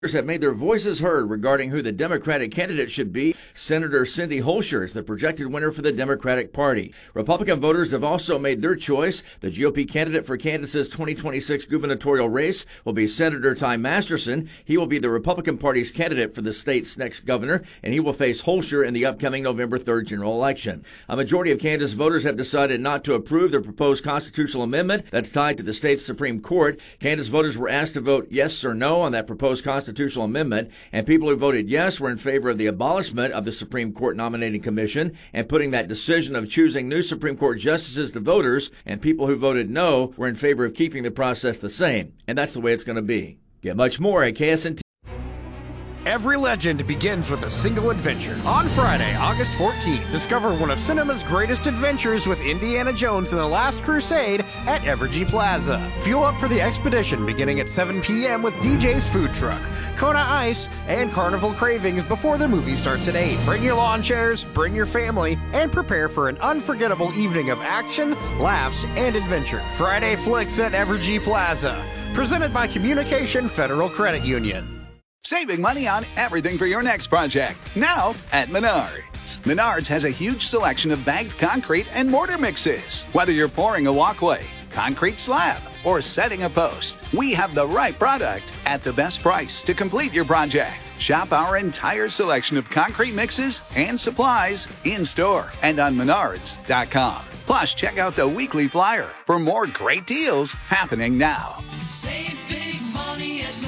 have made their voices heard regarding who the Democratic candidate should be. Senator Cindy Holscher is the projected winner for the Democratic Party. Republican voters have also made their choice. The GOP candidate for Kansas's 2026 gubernatorial race will be Senator Ty Masterson. He will be the Republican Party's candidate for the state's next governor, and he will face Holscher in the upcoming November 3rd general election. A majority of Kansas voters have decided not to approve the proposed constitutional amendment that's tied to the state's Supreme Court. Kansas voters were asked to vote yes or no on that proposed constitutional amendment, and people who voted yes were in favor of the abolishment of the Supreme Court Nominating Commission and putting that decision of choosing new Supreme Court justices to voters, and people who voted no were in favor of keeping the process the same. And that's the way it's going to be. Get much more at KSNT. Every legend begins with a single adventure. On Friday, August 14th, discover one of cinema's greatest adventures with Indiana Jones and the Last Crusade at Evergy Plaza. Fuel up for the expedition beginning at 7 p.m. with DJ's Food Truck, Kona Ice, and Carnival Cravings before the movie starts at 8. Bring your lawn chairs, bring your family, and prepare for an unforgettable evening of action, laughs, and adventure. Friday Flicks at Evergy Plaza. Presented by Communication Federal Credit Union. Saving money on everything for your next project. Now at Menards. Menards has a huge selection of bagged concrete and mortar mixes. Whether you're pouring a walkway, concrete slab, or setting a post, we have the right product at the best price to complete your project. Shop our entire selection of concrete mixes and supplies in-store and on Menards.com. Plus, check out the weekly flyer for more great deals happening now. Save big money at Menards.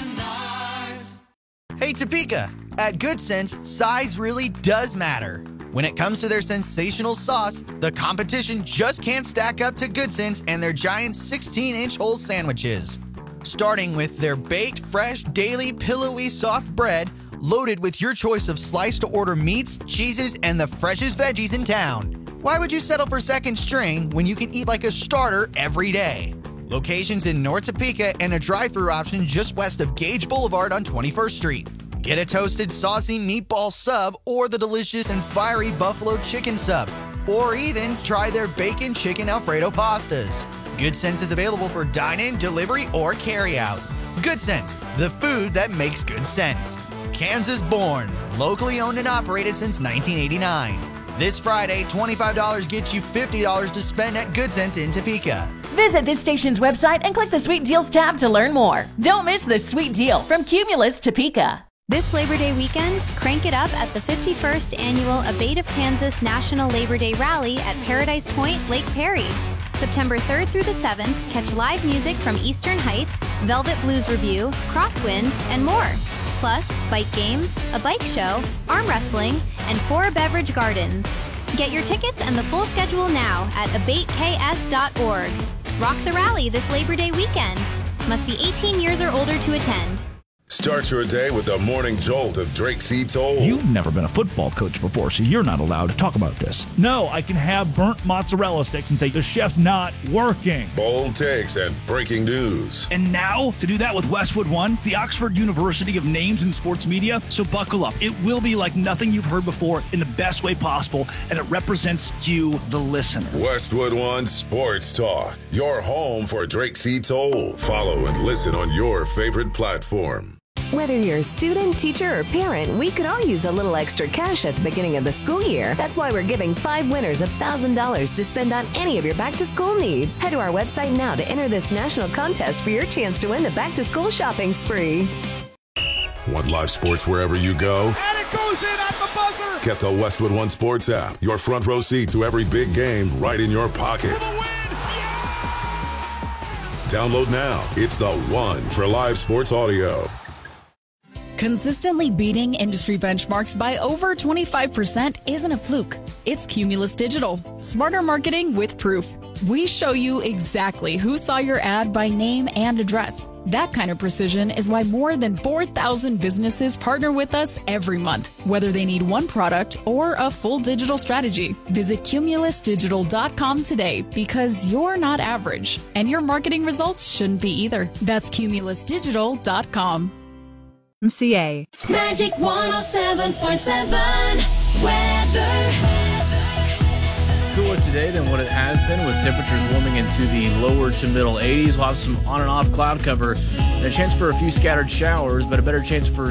Hey Topeka! At Good Sense, size really does matter. When it comes to their sensational sauce, the competition just can't stack up to Good Sense and their giant 16-inch whole sandwiches. Starting with their baked, fresh, daily, pillowy, soft bread, loaded with your choice of sliced-to-order meats, cheeses, and the freshest veggies in town. Why would you settle for second string when you can eat like a starter every day? Locations in North Topeka and a drive-thru option just west of Gage Boulevard on 21st Street. Get a toasted, saucy meatball sub or the delicious and fiery buffalo chicken sub. Or even try their bacon chicken Alfredo pastas. Good Sense is available for dine-in, delivery, or carry-out. Good Sense, the food that makes good sense. Kansas born, locally owned and operated since 1989. This Friday, $25 gets you $50 to spend at Good Sense in Topeka. Visit this station's website and click the Sweet Deals tab to learn more. Don't miss the sweet deal from Cumulus Topeka. This Labor Day weekend, crank it up at the 51st Annual Abate of Kansas National Labor Day Rally at Paradise Point, Lake Perry. September 3rd through the 7th, catch live music from Eastern Heights, Velvet Blues Review, Crosswind, and more. Plus, bike games, a bike show, arm wrestling, and 4 beverage gardens. Get your tickets and the full schedule now at abateks.org. Rock the rally this Labor Day weekend. Must be 18 years or older to attend. Start your day with the morning jolt of Drake C. Toll. You've never been a football coach before, so you're not allowed to talk about this. No, I can have burnt mozzarella sticks and say the chef's not working. Bold takes and breaking news. And now, to do that with Westwood One, the Oxford University of names in sports media. So buckle up. It will be like nothing you've heard before in the best way possible, and it represents you, the listener. Westwood One Sports Talk, your home for Drake C. Toll. Follow and listen on your favorite platform. Whether you're a student, teacher, or parent, we could all use a little extra cash at the beginning of the school year. That's why we're giving 5 winners $1,000 to spend on any of your back-to-school needs. Head to our website now to enter this national contest for your chance to win the back-to-school shopping spree. Want live sports wherever you go? And it goes in at the buzzer! Get the Westwood One Sports app. Your front row seat to every big game right in your pocket. Download now. It's the one for live sports audio. Consistently beating industry benchmarks by over 25% isn't a fluke. It's Cumulus Digital. Smarter marketing with proof. We show you exactly who saw your ad by name and address. That kind of precision is why more than 4,000 businesses partner with us every month, whether they need one product or a full digital strategy. Visit cumulusdigital.com today because you're not average, and your marketing results shouldn't be either. That's cumulusdigital.com. CA. Magic 107.7 weather. cooler today than what it has been, with temperatures warming into the lower to middle 80s. We'll have some on and off cloud cover and a chance for a few scattered showers, but a better chance for